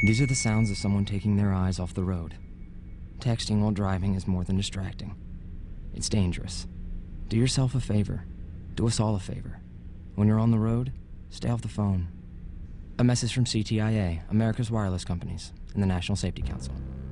These are the sounds of someone taking their eyes off the road. Texting while driving is more than distracting. It's dangerous. Do yourself a favor. Do us all a favor. When you're on the road, stay off the phone. A message from CTIA, America's wireless companies, and the National Safety Council.